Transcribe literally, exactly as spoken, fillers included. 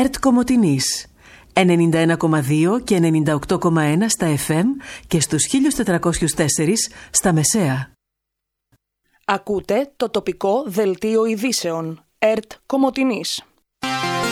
ΕΡΤ Κομοτηνής ενενήντα ένα κόμμα δύο και ενενήντα οκτώ κόμμα ένα στα εφ εμ και στους χίλια τετρακόσια τέσσερα στα μεσαία. Ακούτε το τοπικό δελτίο ειδήσεων ΕΡΤ Κομοτηνής.